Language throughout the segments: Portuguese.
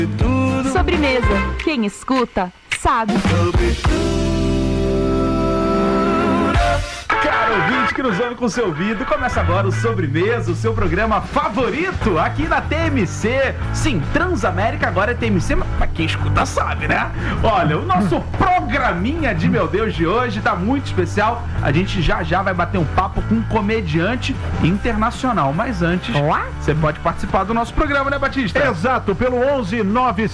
Sobremesa. Quem escuta, sabe. Caro ouvinte, cruzando com o seu ouvido, começa agora o Sobremesa, o seu programa favorito aqui na TMC. Sim, Transamérica agora é TMC, mas quem escuta sabe, né? Olha, o nosso programinha de meu Deus de hoje tá muito especial. A gente já vai bater um papo com um comediante internacional. Mas antes, você pode participar do nosso programa, né, Batista? Exato, pelo 11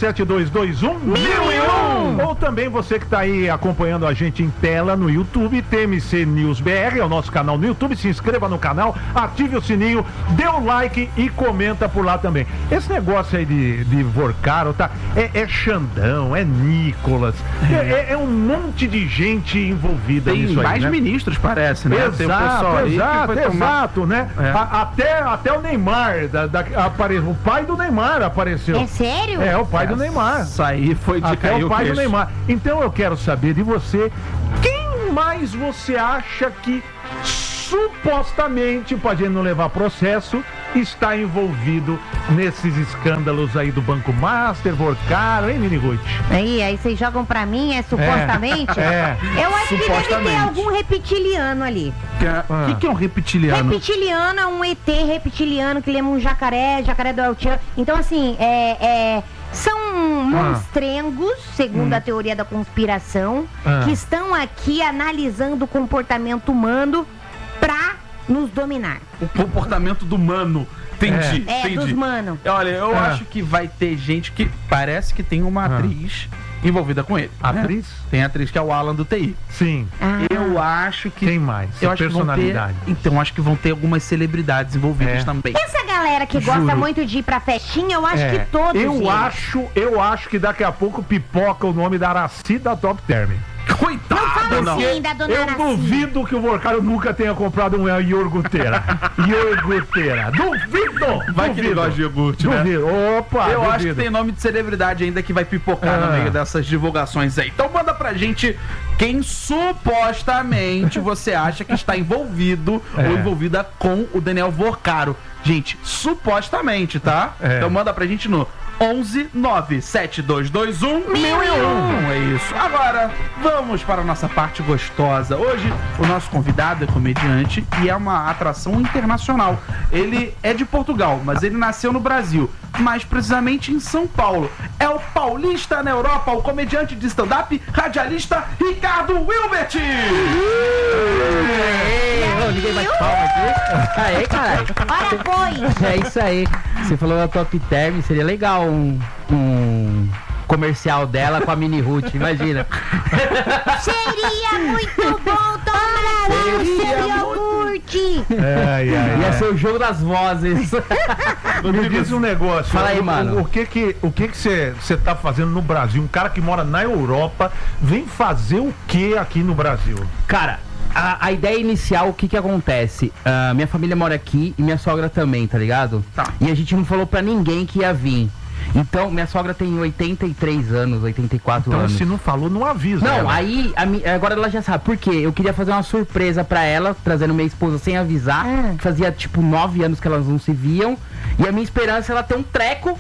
97221 1001. Ou também você que tá aí acompanhando a gente em tela no YouTube, TMC News BR, é o nosso canal no YouTube. Se inscreva no canal, ative o sininho, dê o like e comenta por lá também. Esse negócio aí de Vorcaro, tá? É Xandão, é Nicolas, é um monte de gente envolvida Tem nisso aí, mais né? ministros, parece, né? Tem o pessoal aí que vai tomar... Exato, né? Até o Neymar, o pai do Neymar apareceu. É sério? É, o pai do Neymar. Isso aí foi de Até cair o pai do queixo. Neymar. Então eu quero saber de você, quem mais você acha que supostamente, pra gente não levar processo, está envolvido nesses escândalos aí do Banco Master, Vorcaro, hein, Mini Ruth? Aí vocês jogam pra mim, supostamente? Eu acho que deve ter algum reptiliano ali. O que é um reptiliano? Reptiliano é um ET reptiliano que lembra um jacaré do El Chan. Então, assim, são monstrengos, segundo a teoria da conspiração, que estão aqui analisando o comportamento humano pra nos dominar. O comportamento do mano. Entendi. Dos mano. Olha, eu acho que vai ter gente que parece que tem uma atriz envolvida com ele. Atriz? Né? Tem a atriz que é o Alan do TI. Sim. Eu acho que... Quem mais? Eu acho Personalidade. Que vão ter... Então, acho que vão ter algumas celebridades envolvidas também. Essa galera que gosta muito de ir pra festinha, eu acho que todos Eu acho que daqui a pouco pipoca o nome da Araci da Top Term. Coitado, Fala assim da dona Eu Araci. duvido que o Vorcaro nunca tenha comprado uma iogurteira. Iogurteira. Duvido! Vai que ele gosta de iogurte, né? Duvido. Opa, Eu duvido. acho que tem nome de celebridade ainda que vai pipocar no meio dessas divulgações aí. Então manda pra gente quem supostamente você acha que está envolvido ou envolvida com o Daniel Vorcaro. Gente, supostamente, tá? Então manda pra gente no 11 97221 1001. É isso. Agora, vamos para a nossa parte gostosa. Hoje, o nosso convidado é comediante e é uma atração internacional. Ele é de Portugal, mas ele nasceu no Brasil, mais precisamente em São Paulo. É o paulista na Europa, o comediante de stand-up, radialista Ricardo Wilbert. Ninguém bate palma aqui. Aí, caralho. Ora foi. É isso aí. Você falou da Top Term, seria legal um comercial dela com a Mini Ruth, imagina. Seria muito bom tomar seu iogurte. Ia ser o jogo das vozes. Me diz um negócio. Fala aí, mano. O que você tá fazendo no Brasil? Um cara que mora na Europa vem fazer o que aqui no Brasil? Cara, a ideia inicial, o que acontece? Minha família mora aqui e minha sogra também, tá ligado? Tá. E a gente não falou pra ninguém que ia vir. Então, minha sogra tem 83 anos, 84 Então, anos. se não falou, não avisa. Não, ela. aí, agora ela já sabe. Por quê? Eu queria fazer uma surpresa pra ela, trazendo minha esposa sem avisar. Fazia, tipo, 9 anos que elas não se viam. E a minha esperança é ela ter um treco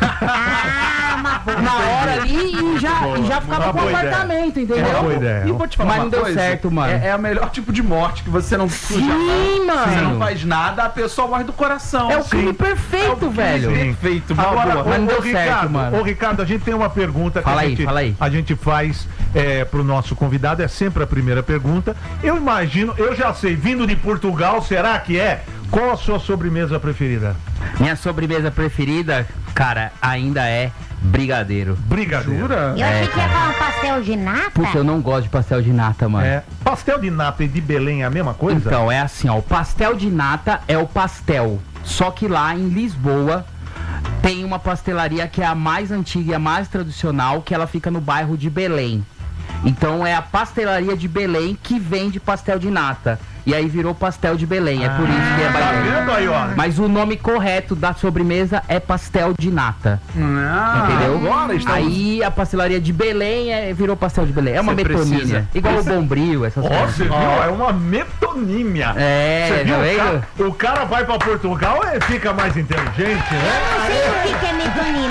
na hora ali e já ficava com o apartamento, entendeu? Boa ideia. E vou te falar Mas uma não deu coisa, certo, mano. É o melhor tipo de morte, que você não suja a mão, mano. você não faz nada, a pessoa morre do coração. É o crime perfeito, velho. Perfeito, Agora, Mas não deu Ricardo, certo, mano. Ô, Ricardo, a gente tem uma pergunta que Fala aí, fala aí. a gente faz pro nosso convidado, é sempre a primeira pergunta. Eu imagino, eu já sei, vindo de Portugal, será que é? Qual a sua sobremesa preferida? Minha sobremesa preferida, cara, ainda é brigadeiro. Brigadeiro. Jura? Eu achei que ia falar um pastel de nata. Porque eu não gosto de pastel de nata, mano. Pastel de nata e de Belém é a mesma coisa? Então, é assim, ó, o pastel de nata é o pastel, só que lá em Lisboa tem uma pastelaria que é a mais antiga e a mais tradicional, que ela fica no bairro de Belém. Então é a pastelaria de Belém que vende pastel de nata. E aí virou pastel de Belém, é por isso que é Tá Belém. vendo aí, ó? Mas o nome correto da sobremesa é pastel de nata. Entendeu? Agora estamos... Aí a pastelaria de Belém virou pastel de Belém. É uma Você metonímia. precisa. Igual o bombril, essas Ó, coisas. você viu? É uma metonímia. É, Você viu? tá vendo? O cara vai pra Portugal e fica mais inteligente, né? Não sei o que é metonina.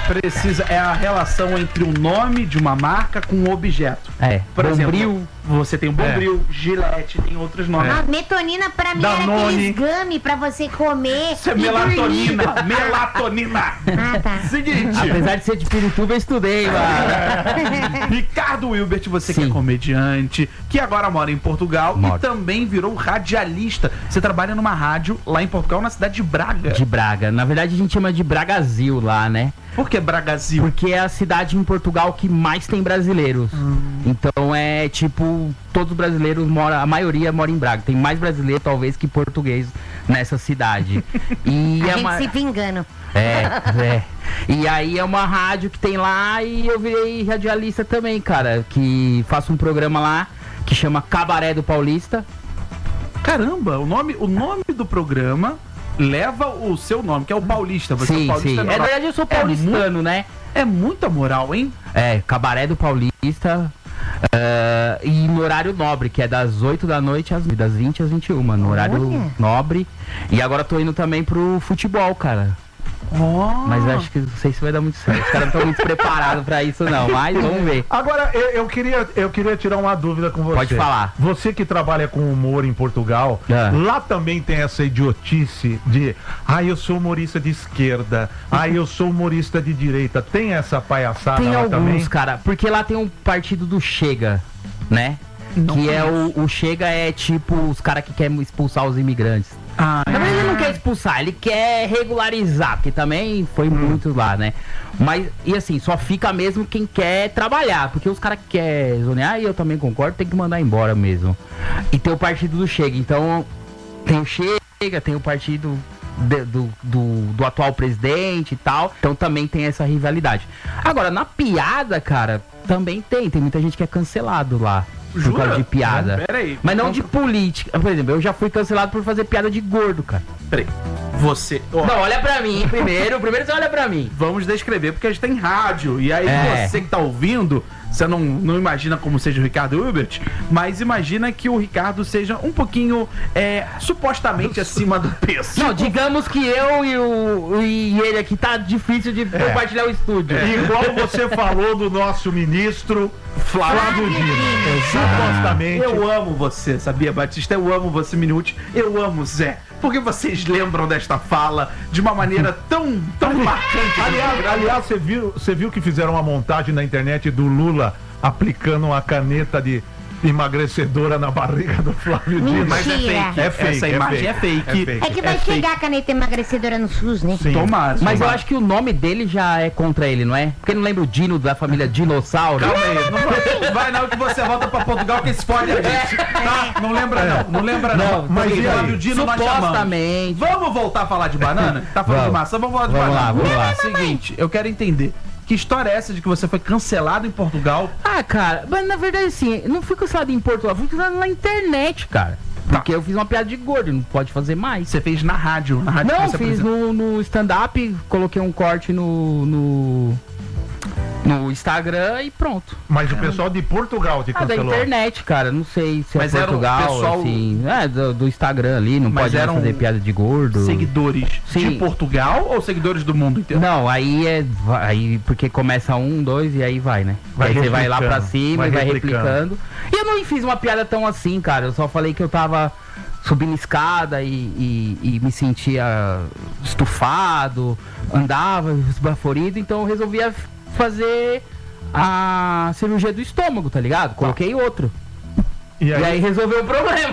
Precisa, é a relação entre o nome de uma marca com um objeto. Por Bombril. exemplo, você tem o Bombril, Gillette, tem outros nomes. A metonina pra mim Danone. era aqueles gummy pra você comer. Isso é e melatonina, dormir. melatonina. Ah, tá. Seguinte. Apesar de ser de Pirituba, eu estudei, mano. Ricardo Wilbert, você que é Sim. comediante, que agora mora em Portugal Moro. e também virou radialista. Você trabalha numa rádio lá em Portugal, na cidade de Braga. De Braga. Na verdade, a gente chama de Bragazil lá, né? Por que Bragazil? Porque é a cidade em Portugal que mais tem brasileiros. Então é tipo, todos os brasileiros moram, a maioria mora em Braga. Tem mais brasileiro, talvez, que português nessa cidade. E A gente se vingando. É. E aí é uma rádio que tem lá e eu virei radialista também, cara. Que faço um programa lá que chama Cabaré do Paulista. Caramba, o nome do programa leva o seu nome, que é o Paulista. Você é o Sim, Paulista sim. normal. Na verdade eu sou paulistano, né? É muita moral, hein? É, Cabaré do Paulista. E no horário nobre, que é das 8 da noite das 20 às 21, no horário Olha. nobre. E agora tô indo também pro futebol, cara. Mas eu acho que não sei se vai dar muito certo. Os caras não estão muito preparados pra isso, não. Mas vamos ver. Agora, eu queria tirar uma dúvida com você. Pode falar. Você que trabalha com humor em Portugal, lá também tem essa idiotice de eu sou humorista de esquerda, eu sou humorista de direita. Tem essa palhaçada Tem lá alguns, também? cara, porque lá tem um partido do Chega, né? Que é o Chega é tipo os caras que querem expulsar os imigrantes. Na verdade ele não quer expulsar, ele quer regularizar, porque também foi muito lá, né? Mas, e assim, só fica mesmo quem quer trabalhar, porque os caras que querem zonear, e eu também concordo, tem que mandar embora mesmo. E tem o partido do Chega, então tem o Chega, tem o partido do atual presidente e tal, então também tem essa rivalidade. Agora, na piada, cara, também tem muita gente que é cancelado lá. Por causa de piada. Peraí. Mas não de política. Por exemplo, eu já fui cancelado por fazer piada de gordo, cara. Peraí. Você. Ó, Não, olha pra mim primeiro. Primeiro você olha pra mim. vamos descrever, porque a gente tem rádio. E aí você que tá ouvindo, você não imagina como seja o Ricardo Wilbert, mas imagina que o Ricardo seja um pouquinho supostamente acima do peso. Não, digamos que eu e ele aqui tá difícil de compartilhar o estúdio. Igual você falou do nosso ministro Flávio Dino. Supostamente. Eu amo você, sabia, Batista? Eu amo você, Minuti. Eu amo Zé. Porque vocês lembram desta fala de uma maneira tão marcante. Aliás, você viu que fizeram uma montagem na internet do Lula aplicando uma caneta de emagrecedora na barriga do Flávio Dino? Mas é Mentira. fake. É fake, Essa imagem é fake. É que vai chegar a caneta emagrecedora no SUS, né? Sim. Tomara. Mas eu acho que o nome dele já é contra ele, não é? Porque não lembra o Dino da família Dinossauro? Calma aí, não vai não que você volta pra Portugal que spoiler disso. Tá? Não lembra não lembra não. Mas Porque e aí? Flávio Dino nós chamamos. Supostamente. Vamos voltar a falar de banana? Tá falando de maçã? Vamos falar de Vamos banana. lá, vamos lá. Seguinte, eu quero entender. Que história é essa de que você foi cancelado em Portugal? Ah, cara, mas na verdade assim, eu não fui cancelado em Portugal, fui cancelado na internet, cara. Porque eu fiz uma piada de gordo, não pode fazer mais. Você fez na rádio que Não, você fiz apresentou. no stand-up, coloquei um corte no Instagram e pronto. Mas o pessoal de Portugal te Da cancelou. internet, cara, não sei se Mas é era um Portugal, pessoal- assim. Do Instagram ali, não Mas pode mais eram fazer piada de gordo. Seguidores Sim. de Portugal ou seguidores do mundo inteiro? Não, aí porque começa 1, 2 e aí vai, né? Vai aí você vai lá pra replicando, cima vai e vai replicando. replicando. E eu não fiz uma piada tão assim, cara. Eu só falei que eu tava subindo escada e me sentia estufado, andava esbaforido, então eu resolvi fazer a cirurgia do estômago, tá ligado? Coloquei outro. E aí, E aí resolveu o problema.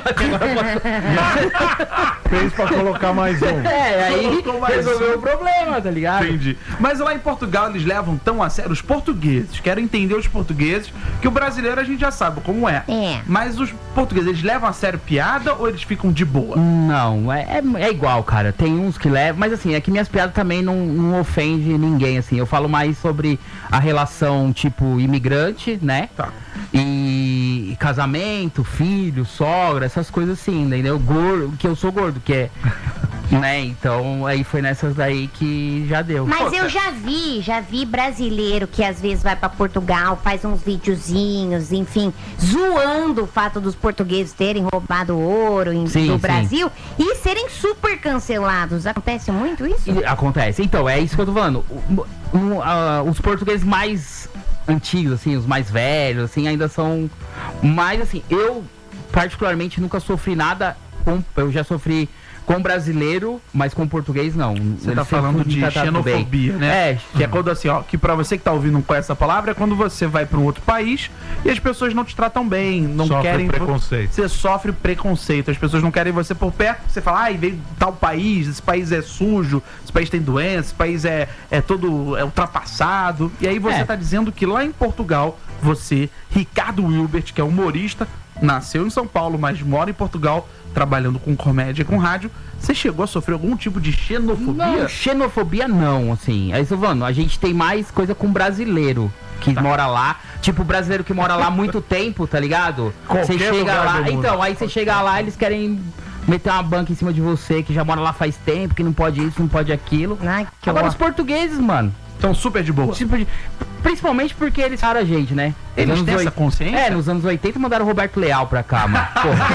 fez pra colocar mais um. Aí Colocou mais resolveu o problema, tá ligado? Entendi. Mas lá em Portugal eles levam tão a sério os portugueses. Quero entender os portugueses, que o brasileiro a gente já sabe como é. É. Mas os portugueses, eles levam a sério piada ou eles ficam de boa? Não, é igual, cara. Tem uns que levam, mas assim, é que minhas piadas também não ofende ninguém, assim. Eu falo mais sobre a relação, tipo, imigrante, né? Tá. E casamento, filho, sogra, essas coisas assim, entendeu? Gordo, que eu sou gordo, que é... Né? Então, aí foi nessas daí que já deu. Mas eu já vi brasileiro que às vezes vai pra Portugal, faz uns videozinhos, enfim, zoando o fato dos portugueses terem roubado ouro Sim, do sim. Brasil e serem super cancelados. Acontece muito isso? Acontece. Então, é isso que eu tô falando. os portugueses mais antigos, assim, os mais velhos, assim, ainda são mais, assim, eu particularmente nunca sofri nada eu já sofri com brasileiro, mas com português não. Você tá falando de xenofobia, né? Que é quando assim, ó, que pra você que tá ouvindo não conhece essa palavra, é quando você vai pra um outro país e as pessoas não te tratam bem, não querem... preconceito. Você sofre preconceito, as pessoas não querem você por perto, você fala, ai, veio tal país, esse país é sujo, esse país tem doença, esse país é todo ultrapassado, e aí você tá dizendo que lá em Portugal, você, Ricardo Wilbert, que é humorista, nasceu em São Paulo, mas mora em Portugal, trabalhando com comédia e com rádio, você chegou a sofrer algum tipo de xenofobia? Não, xenofobia não, assim. Aí, Silvano, a gente tem mais coisa com brasileiro que mora lá. Tipo, brasileiro que mora lá há muito tempo, tá ligado? Você chega lá, então, aí você chega lá, eles querem meter uma banca em cima de você, que já mora lá faz tempo, que não pode isso, não pode aquilo. Ai, agora os portugueses, mano, estão super de boa. Principalmente porque eles ficaram a gente, né? Eles têm essa consciência? Nos anos 80 mandaram o Roberto Leal pra cá, mano.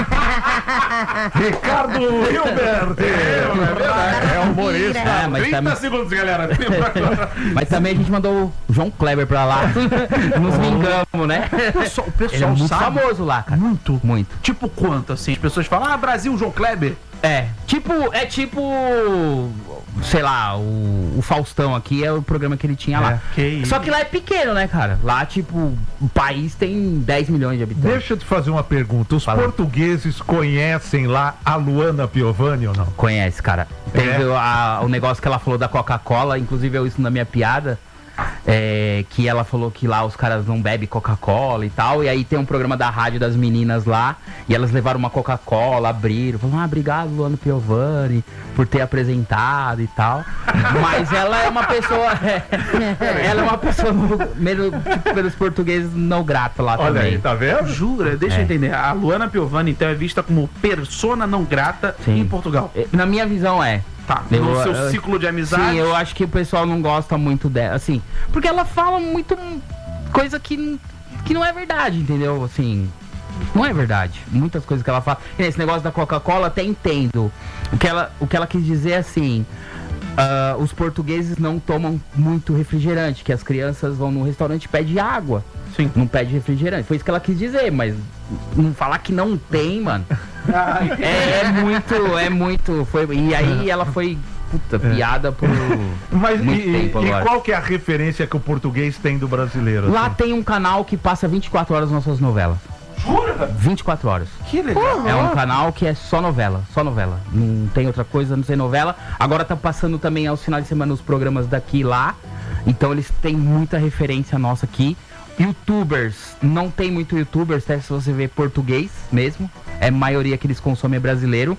Ricardo Hilbert! É humorista. Mas 30 também, segundos, galera. mas também a gente mandou o João Kleber pra lá. Nos vingamos, né? O pessoal Ele é muito sabe. famoso lá, cara. Muito. Tipo quanto, assim? As pessoas falam, Brasil, João Kleber. É tipo, sei lá, o Faustão aqui é o programa que ele tinha lá. Só que lá é pequeno, né, cara? Lá, tipo, o país tem 10 milhões de habitantes. Deixa eu te fazer uma pergunta. Os portugueses conhecem lá a Luana Piovani ou não? Conhece, cara. Teve o negócio que ela falou da Coca-Cola, inclusive eu isso na minha piada. Que ela falou que lá os caras não bebem Coca-Cola e tal, e aí tem um programa da rádio das meninas lá, e elas levaram uma Coca-Cola, abriram, falaram, obrigado Luana Piovani por ter apresentado e tal, mas ela é uma pessoa ela é uma pessoa tipo, pelos portugueses não grata lá. Olha também. Aí, tá vendo? Jura? Deixa eu entender, a Luana Piovani então é vista como persona não grata em Portugal. Na minha visão Tá, no seu ciclo de amizade. Sim, eu acho que o pessoal não gosta muito dela, assim, porque ela fala muito coisa que não é verdade, entendeu? Assim, não é verdade. Muitas coisas que ela fala. Esse negócio da Coca-Cola, até entendo. O que ela quis dizer assim, os portugueses não tomam muito refrigerante, que as crianças vão no restaurante e pedem água. Sim. Não pede refrigerante. Foi isso que ela quis dizer, mas não falar que não tem, mano. É muito. E aí ela foi piada por Mas muito tempo agora. E qual que é a referência que o português tem do brasileiro? Lá assim? tem um canal que passa 24 horas nas suas novelas. Jura? 24 horas. Que legal. É um canal que é só novela. Não tem outra coisa, não sei novela. Agora tá passando também aos finais de semana os programas daqui e lá. Então eles têm muita referência nossa aqui. YouTubers, não tem muito YouTubers, até se você vê português mesmo. É a maioria que eles consomem é brasileiro.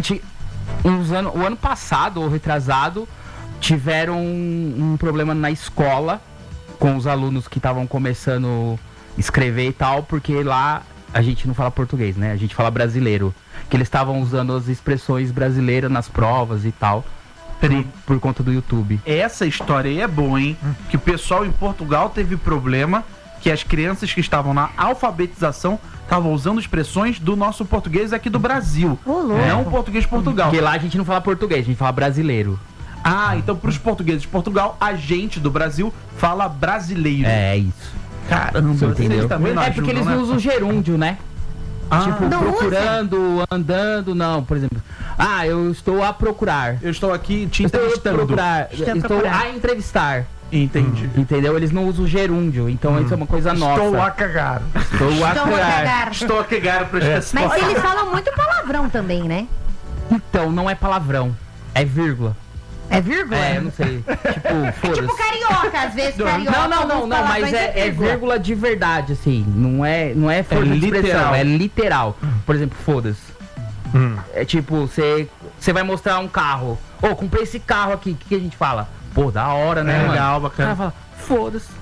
O ano passado, ou retrasado, tiveram um problema na escola com os alunos que estavam começando a escrever e tal, porque lá a gente não fala português, né? A gente fala brasileiro. Que eles estavam usando as expressões brasileiras nas provas e tal. Por conta do YouTube. Essa história aí é boa, hein? Que o pessoal em Portugal teve problema, que as crianças que estavam na alfabetização estavam usando expressões do nosso português aqui do Brasil. Não o português de Portugal. Porque lá a gente não fala português, a gente fala brasileiro. Então pros portugueses de Portugal, a gente do Brasil fala brasileiro. É isso. Caramba, entendeu? Também não porque eles ajudam, não usam gerúndio, né? Tipo, não procurando, andando, não. Por exemplo, eu estou a procurar. Eu estou aqui te Estou a entrevistando. procurar. Estou a entrevistar. Entendi. Entendeu? Eles não usam gerúndio, então isso é uma coisa nossa. Estou a cagar. Estou a cagar. Estou a cagar pra esta Mas eles falam muito palavrão também, né? Então, não é palavrão, é vírgula. É vírgula? Eu não sei. Tipo, foda-se. Tipo carioca, às vezes carioca. Não, mas é vírgula de verdade, assim. Não é força de expressão, é literal. Por exemplo, foda-se. É tipo, você vai mostrar um carro. Comprei esse carro aqui, o que a gente fala? Pô, da hora, né, mano? Legal, O bacana. cara fala, foda-se.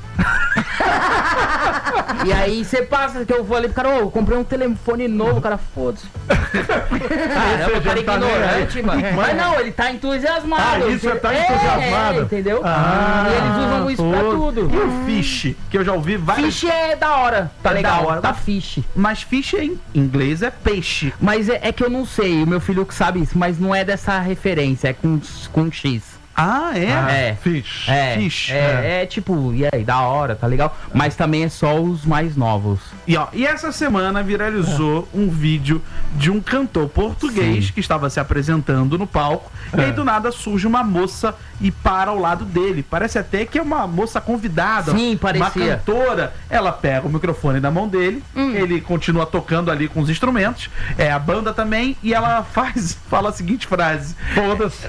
E aí você passa, que eu vou ali pro cara, eu comprei um telefone novo, o cara, foda-se. Caramba, cara ignorante, mano. Mas não, ele tá entusiasmado. Isso tá entusiasmado. Entendeu? E eles usam isso pra tudo. E o fish, que eu já ouvi várias... Fish é da hora, tá legal, da hora. tá fish. Mas fish em inglês é peixe. Mas é que eu não sei, o meu filho que sabe isso, mas não é dessa referência, é com X. Ah, é? Fish. Fish. É tipo, e aí, da hora, tá legal? Mas também é só os mais novos. E essa semana viralizou um vídeo de um cantor português que estava se apresentando no palco. E aí do nada surge uma moça e para ao lado dele. Parece até que é uma moça convidada. Sim, parecia. Uma cantora. Ela pega o microfone da mão dele, ele continua tocando ali com os instrumentos, a banda também, e ela fala a seguinte frase: Foda-se.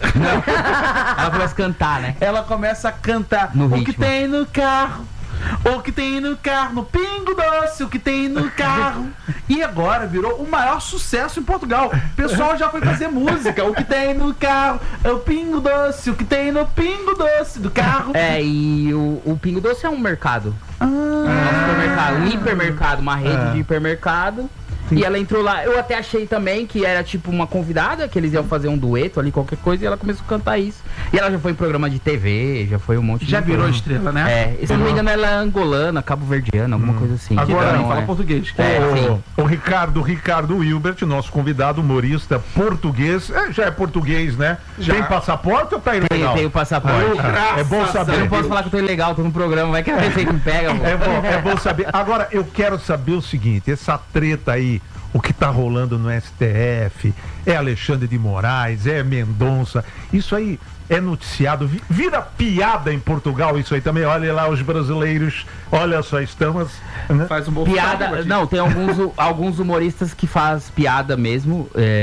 Ela começa a cantar, né? ela começa a cantar No o ritmo. que tem no carro. O que tem no carro, no Pingo Doce, o que tem no carro. E agora virou o maior sucesso em Portugal. O pessoal já foi fazer música. O que tem no carro, é o Pingo Doce, o que tem no Pingo Doce do carro. E o Pingo Doce é um mercado. É um supermercado, um hipermercado, uma rede de hipermercado. E ela entrou lá, eu até achei também que era tipo uma convidada, que eles iam fazer um dueto ali, qualquer coisa, e ela começou a cantar isso. E ela já foi em programa de TV, já foi um monte de... Já virou programa. estrela, né? Se não me engano, ela é angolana, cabo-verdiana, alguma coisa assim. Agora Não, não, fala português. sim. O Ricardo Wilbert, nosso convidado, humorista português. Já é português, né? Já. Tem passaporte ou tá ilegal? Tem o passaporte. É bom Eu saber. não posso falar que eu tô ilegal, tô no programa, vai que a gente me pega, pô. É bom saber. Agora, eu quero saber o seguinte, essa treta aí, o que tá rolando no STF, é Alexandre de Moraes, é Mendonça, isso aí é noticiado, vira piada em Portugal isso aí também, olha lá os brasileiros, olha só, estamos... Né? Faz um bom Piada, não, tem alguns humoristas que faz piada mesmo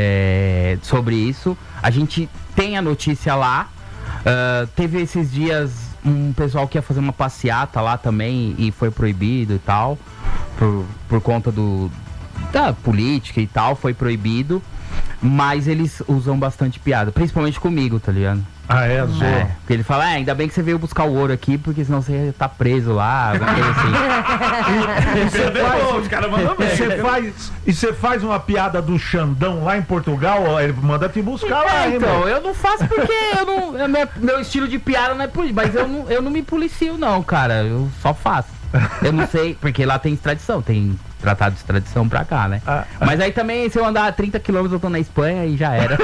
sobre isso. A gente tem a notícia lá. Teve esses dias um pessoal que ia fazer uma passeata lá também e foi proibido e tal, por conta da política e tal, foi proibido. Mas eles usam bastante piada, principalmente comigo, tá ligado? Zoa. Porque ele fala, ainda bem que você veio buscar o ouro aqui, porque senão você ia tá preso lá, alguma coisa assim. Os caras mandam bem. E você faz uma piada do Xandão lá em Portugal, ó, ele manda te buscar lá, hein, Então, meu? eu não faço porque eu não. Meu estilo de piada não é polícia, mas eu não me policio, não, cara. Eu só faço. Eu não sei, porque lá tem extradição, tem tratado de extradição pra cá, né? Mas aí também, se eu andar 30 km, eu tô na Espanha e já era.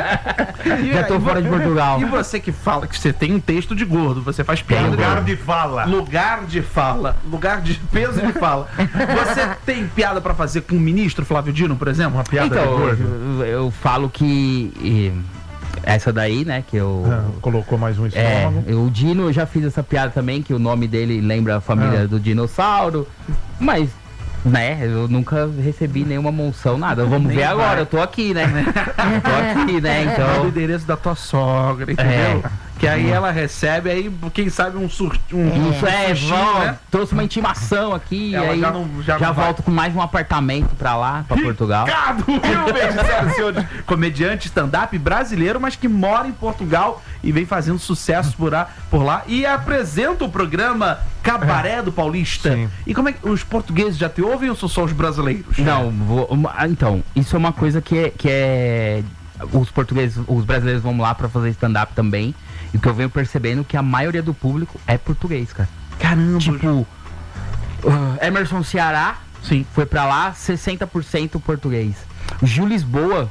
Já tô fora de Portugal. E você que fala que você tem um texto de gordo, você faz piada Lugar de fala. Lugar de fala, lugar de peso de fala. Você tem piada pra fazer com o ministro Flávio Dino, por exemplo? Uma piada de Então, gordo. eu falo que essa daí, né, que eu... Colocou mais um estômago. O Dino, eu já fiz essa piada também, que o nome dele lembra a família do dinossauro, mas, né, eu nunca recebi nenhuma monção, nada. Vamos ver agora, eu tô aqui, né? Então... o endereço da tua sogra, entendeu? Que aí ela recebe, aí, quem sabe, um sustinho, né? Trouxe uma intimação aqui, Ela aí já não vai. volto com mais um apartamento pra lá, pra Portugal. Ricardo Wilbert, senhoras e senhores, comediante stand-up brasileiro, mas que mora em Portugal e vem fazendo sucesso por lá e apresenta o programa Cabaré do Paulista. Sim. E como é que os portugueses já te ouvem ou são só os brasileiros? Não, então, isso é uma coisa que é os brasileiros vão lá pra fazer stand-up também. E o que eu venho percebendo é que a maioria do público é português, cara. Caramba! Tipo, Emerson Ceará, Sim. foi pra lá, 60% português. Gil Lisboa,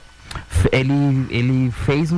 ele fez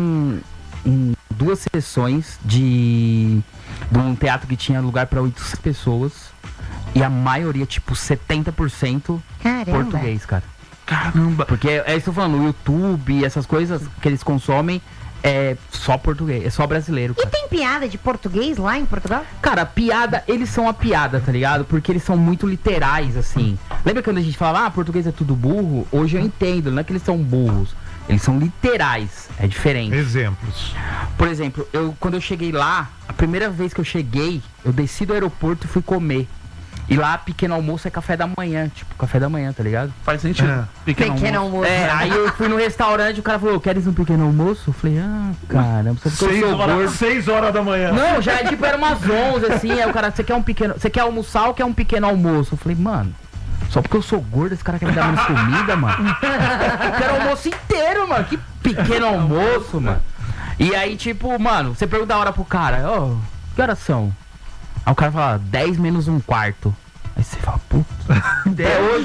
duas sessões de um teatro que tinha lugar pra 800 pessoas. E a maioria, tipo, 70% Caramba. português, cara. Caramba! Porque é isso que eu tô falando, o YouTube, essas coisas que eles consomem é só português, é só brasileiro, E cara. tem piada de português lá em Portugal? Cara, piada, eles são a piada, tá ligado? Porque eles são muito literais, assim. Lembra quando a gente falava, português é tudo burro? Hoje eu entendo, não é que eles são burros, eles são literais, é diferente. Exemplos. Por exemplo, quando eu cheguei lá, a primeira vez que eu cheguei, eu desci do aeroporto e fui comer. E lá, pequeno almoço é café da manhã, tipo, café da manhã, tá ligado? Faz sentido. Pequeno almoço. Aí eu fui no restaurante, o cara falou, queres um pequeno almoço? Eu falei, caramba, só porque eu sou gordo. 6 horas da manhã. Não, já tipo, era umas 11, assim, aí o cara, você quer almoçar ou quer um pequeno almoço? Eu falei, mano, só porque eu sou gordo, esse cara quer me dar menos comida, mano? Eu quero almoço inteiro, mano, que pequeno almoço, mano. E aí, tipo, mano, você pergunta a hora pro cara, que horas são? Aí o cara fala, 10 menos um quarto. Aí você fala, puta,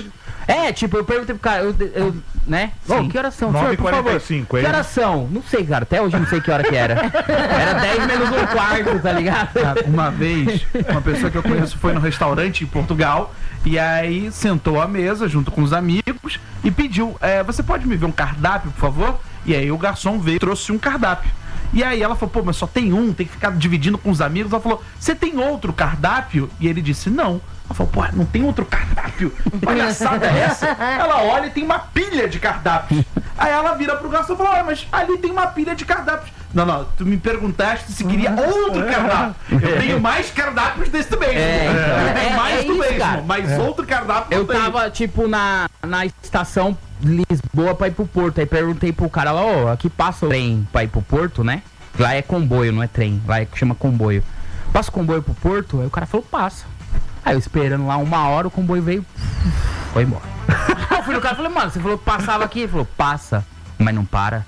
Tipo, eu perguntei pro cara, né? Ô, que horas são? Senhor, por favor, 9h45, que horas são? Não sei, cara, até hoje eu não sei que hora que era. Era 10 menos um quarto, tá ligado? Cara, uma vez, uma pessoa que eu conheço foi no restaurante em Portugal e aí sentou à mesa junto com os amigos e pediu, você pode me ver um cardápio, por favor? E aí o garçom veio e trouxe um cardápio. E aí ela falou, pô, mas só tem um, tem que ficar dividindo com os amigos. Ela falou, você tem outro cardápio? E ele disse, não. Ela falou, pô, não tem outro cardápio? Palhaçada é essa? Ela olha e tem uma pilha de cardápios. Aí ela vira pro garçom e fala, mas ali tem uma pilha de cardápios. Não, tu me perguntaste se queria outro cardápio. Eu tenho mais cardápios desse mesmo. Mais do isso, mesmo, cara. mas outro cardápio Eu não tem. tava, tipo, na estação Lisboa pra ir pro Porto. Aí perguntei pro cara lá, ó, aqui passa o trem pra ir pro Porto, né? Lá é comboio, não é trem. Lá chama comboio. Passa o comboio pro Porto? Aí o cara falou, passa. Aí eu esperando lá 1 hora, o comboio veio, foi embora. Eu fui no cara e falei, mano, você falou que passava aqui? Ele falou, passa, mas não para.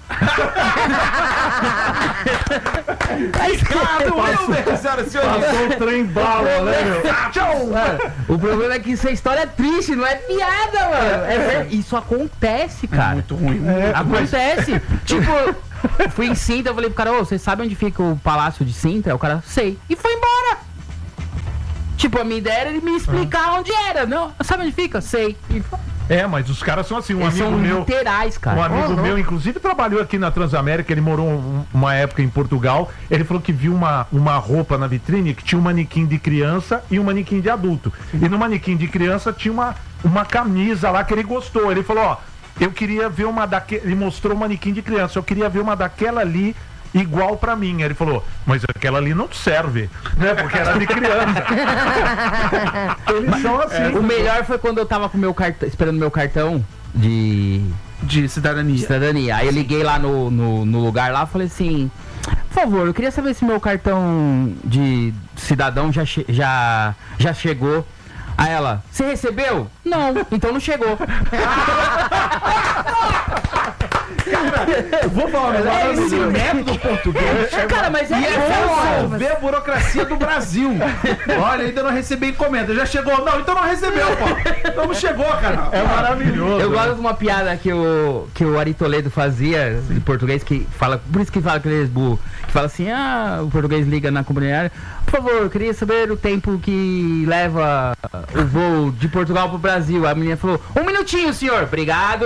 Aí, senhoras e senhores. Passou o trem bala, né, meu? Tchau! Mano, o problema é que isso é história triste, não é piada, mano. Isso acontece, cara. Muito ruim. Acontece. Tipo, eu fui em Sintra, eu falei pro cara, ô, você sabe onde fica o Palácio de Sintra? O cara, sei. E foi embora. Tipo, a minha ideia era ele me explicar onde era. Não, sabe onde fica? Sei. E foi. Mas os caras são assim, um Eles amigo são meu. literais, cara. Um amigo meu, inclusive, trabalhou aqui na Transamérica, ele morou uma época em Portugal. Ele falou que viu uma roupa na vitrine que tinha um manequim de criança e um manequim de adulto. E no manequim de criança tinha uma camisa lá que ele gostou. Ele falou, ó, eu queria ver uma daquela. Ele mostrou o manequim de criança, eu queria ver uma daquela ali igual pra mim. Aí ele falou, mas aquela ali não serve, né? Porque era de criança. Eles são assim. O melhor foi quando eu tava com meu cartão, esperando meu cartão de cidadania. Aí eu liguei lá no lugar lá e falei assim, por favor, eu queria saber se meu cartão de cidadão já chegou. Aí ela, você recebeu? Não, então não chegou. Eu vou falar esse método português. Cara, mas E é resolver a burocracia do Brasil. Olha, ainda não recebi encomenda. Já chegou? Não, então não recebeu, pô. Então não chegou, cara. É maravilhoso. Eu gosto de uma piada que o Ari Toledo fazia de português, que fala, por isso que fala que ele é burro, que fala assim, o português liga na comunidade, por favor, eu queria saber o tempo que leva o voo de Portugal pro Brasil. A menina falou, 1 minutinho, senhor, obrigado.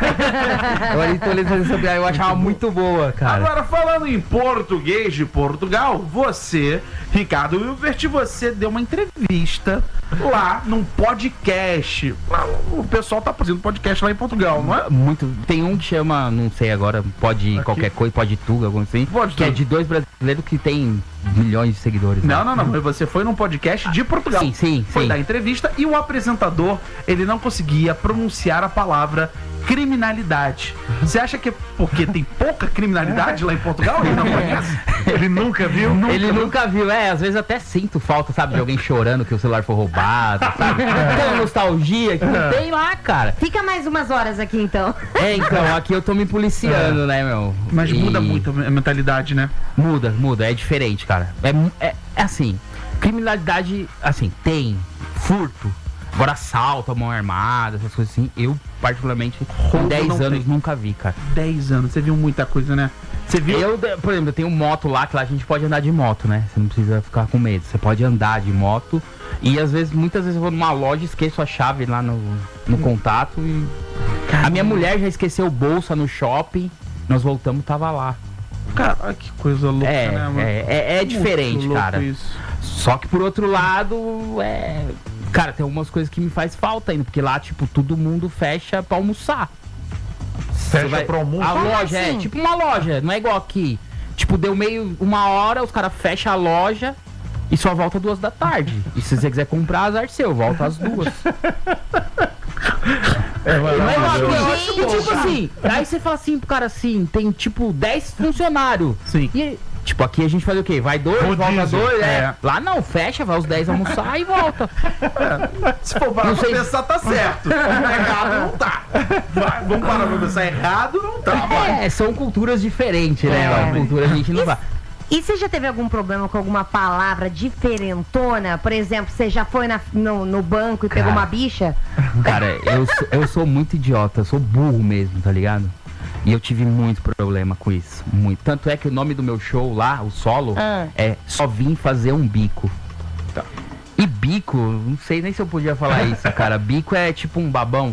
O Ari Toledo fazia essa piada, eu achava muito boa, cara. Agora, falando em português de Portugal, você, Ricardo Hilbert, você deu uma entrevista lá num podcast. O pessoal tá fazendo podcast lá em Portugal, não é? Muito. Tem um que chama, não sei agora, pode qualquer coisa, pode tudo, algum assim. Pode que é tudo. de 2 brasileiros que tem milhões de seguidores. Não, mas você foi num podcast de Portugal. Sim. Foi dar entrevista e o apresentador, ele não conseguia pronunciar a palavra criminalidade. Você acha que é porque tem pouca criminalidade lá em Portugal? Ele não conhece? Ele nunca viu? Ele nunca viu, às vezes até sinto falta, sabe, de alguém chorando que o celular foi roubado, sabe? Aquela nostalgia que não tem lá, cara. Fica mais umas horas aqui, então. Então, aqui eu tô me policiando, né, meu? Mas muda muito a mentalidade, né? Muda, é diferente, cara. É assim, criminalidade, assim, tem furto, agora assalto, mão armada, essas coisas assim, eu particularmente com Roubo 10 não anos tem. nunca vi, cara. 10 anos, você viu muita coisa, né? Você viu? Por exemplo, eu tenho moto lá, que lá a gente pode andar de moto, né? Você não precisa ficar com medo, você pode andar de moto e às vezes, muitas vezes eu vou numa loja, esqueço a chave lá no contato e... A minha mulher já esqueceu bolsa no shopping, nós voltamos, tava lá. Cara, que coisa louca, né, mano? É diferente, Muito louco cara. Isso. Só que por outro lado, cara, tem algumas coisas que me faz falta ainda, porque lá, tipo, todo mundo fecha pra almoçar. Fecha pro almoço? A loja assim? é tipo uma loja, não é igual aqui. Tipo, deu meio 1 hora, os caras fecham a loja e só volta 2 da tarde. E se você quiser comprar, azar seu, volta às 2. Não é igual aqui. E tipo assim, aí você fala assim pro cara assim, tem tipo 10 funcionários. Sim. E tipo, aqui a gente faz o quê? Vai 2, volta Rodízio. 2, É. Lá não, fecha, vai os 10 almoçar e volta. Se for parar Não pra sei- pensar, tá certo. Errado não tá. Vamos parar pra pensar, errado não tá. Vai. São culturas diferentes, né? É, A cultura a gente não vai. E você já teve algum problema com alguma palavra diferentona? Por exemplo, você já foi no banco e pegou Cara. uma bicha? Cara, eu sou muito idiota, eu sou burro mesmo, tá ligado? E eu tive muito problema com isso, muito. Tanto é que o nome do meu show lá, o solo, é Só Vim Fazer um Bico. Tá. E bico, não sei nem se eu podia falar isso, cara. Bico é tipo um babão.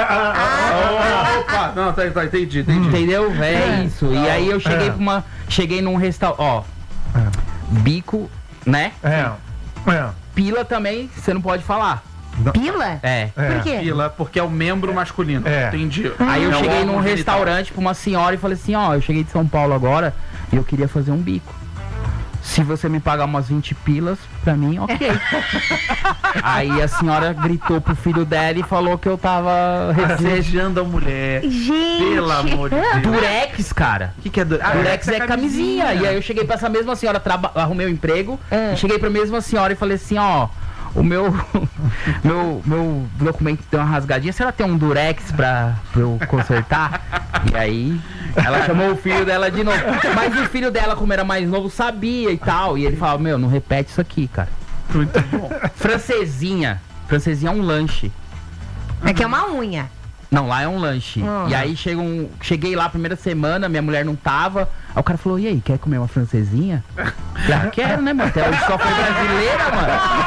Opa, não, tá, entendi. Entendeu? É isso. E aí eu cheguei num restaurante, ó. Bico, né? Pila também, você não pode falar. Pila? É. Por quê? Pila, porque é o membro masculino. Entendi. Aí eu É o cheguei órgão num genital. restaurante pra uma senhora e falei assim, ó, eu cheguei de São Paulo agora e eu queria fazer um bico. Se você me pagar umas 20 pilas, pra mim, ok. Aí a senhora gritou pro filho dela e falou que eu tava Desejando a mulher. Gente. Pelo amor de Deus. Durex, cara. O que é Durex? Durex é camisinha. E aí eu cheguei pra essa mesma senhora, arrumei um emprego, e cheguei pra mesma senhora e falei assim, ó, o meu documento deu uma rasgadinha, a senhora tem um Durex pra eu consertar? E aí ela chamou o filho dela de novo. Mas o filho dela, como era mais novo, sabia e tal. E ele falava, meu, não repete isso aqui, cara. Muito bom. Francesinha. Francesinha é um lanche. É que é uma unha. Não, lá é um lanche. E aí cheguei lá a primeira semana, minha mulher não tava. Aí o cara falou, e aí, quer comer uma francesinha? Já quero, né, mano? Até hoje só foi brasileira, mano.